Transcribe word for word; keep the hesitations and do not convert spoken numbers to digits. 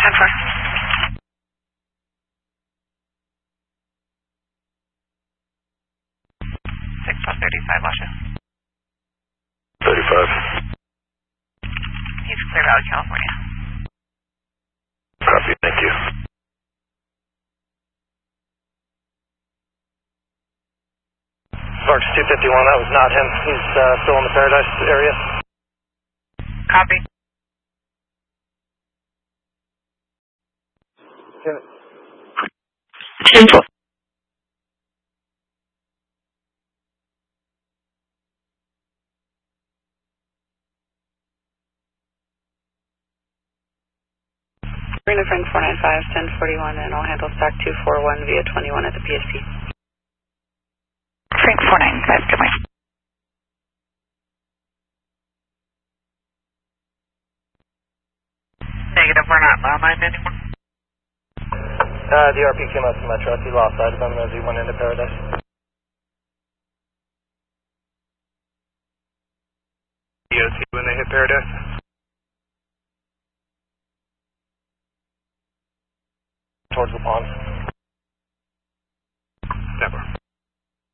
ten four. six plus thirty-five, Washa. thirty-five. He's cleared out of California. Copy, thank you. Sparks two fifty-one, that was not him. He's uh, still in the Paradise area. Copy. ten four. Marina Frank four nine five, ten forty-one, and I'll handle stock two four one via twenty-one at the P S P. Frank four nine five, good morning. Negative, we're not online anymore. Uh, the R P came up to my truck. He lost sight of him as he went into Paradise. D O T when they hit Paradise? Towards the pond.